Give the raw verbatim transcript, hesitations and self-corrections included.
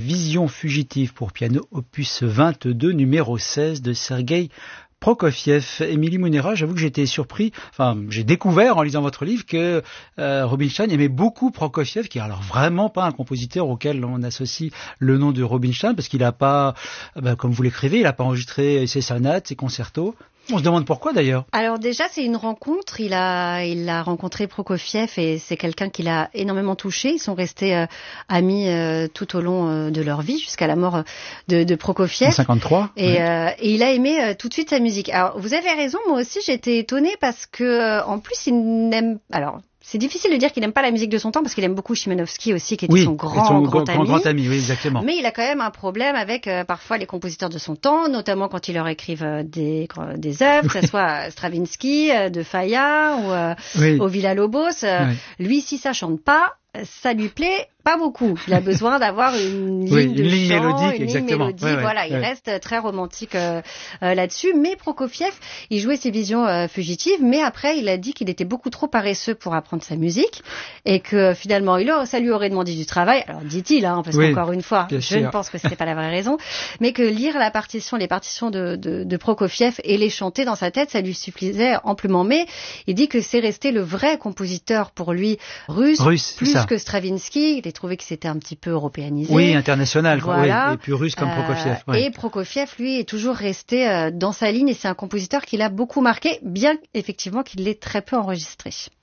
Vision fugitive pour piano, opus vingt-deux, numéro seize de Sergueï Prokofiev. Émilie Mounera, j'avoue que j'étais surpris, enfin j'ai découvert en lisant votre livre que euh, Rubinstein aimait beaucoup Prokofiev, qui est alors vraiment pas un compositeur auquel on associe le nom de Rubinstein, parce qu'il n'a pas, bah, comme vous l'écrivez, il n'a pas enregistré ses sonates, ses concertos. On se demande pourquoi d'ailleurs. Alors déjà, c'est une rencontre. Il a, il a rencontré Prokofiev et c'est quelqu'un qui l'a énormément touché. Ils sont restés euh, amis euh, tout au long euh, de leur vie jusqu'à la mort de, de Prokofiev. En cinquante-trois. Et, ouais. euh, et il a aimé euh, tout de suite sa musique. Alors vous avez raison, moi aussi j'étais étonnée parce que euh, en plus il n'aime. Alors. C'est difficile de dire qu'il n'aime pas la musique de son temps parce qu'il aime beaucoup Chimanovski aussi, qui était oui, son grand, son grand, grand, ami. grand ami. Oui, exactement. Mais il a quand même un problème avec euh, parfois les compositeurs de son temps, notamment quand ils leur écrivent euh, des, des œuvres, que ce soit Stravinsky, euh, de Falla ou euh, oui. au Villa-Lobos. Euh, oui. Lui, si ça chante pas, ça lui plaît pas beaucoup. Il a besoin d'avoir une ligne oui, de une ligne chant, mélodique, une exactement. ligne mélodique. Ouais, ouais, voilà, ouais. il reste très romantique euh, euh, là-dessus. Mais Prokofiev, il jouait ses visions euh, fugitives, mais après, il a dit qu'il était beaucoup trop paresseux pour apprendre sa musique et que finalement, il a, ça lui aurait demandé du travail. Alors, dit-il, hein, parce oui, qu'encore une fois, je sûr. ne pense que c'était pas la vraie raison, mais que lire la partition, les partitions de, de, de Prokofiev et les chanter dans sa tête, ça lui suffisait amplement. Mais il dit que c'est resté le vrai compositeur pour lui russe, russe plus que Stravinsky. Il a trouvé que c'était un petit peu européanisé. Oui, international. Voilà. Oui, et puis russe comme Prokofiev. Euh, ouais. Et Prokofiev, lui, est toujours resté euh, dans sa ligne et c'est un compositeur qui l'a beaucoup marqué, bien effectivement qu'il l'ait très peu enregistré.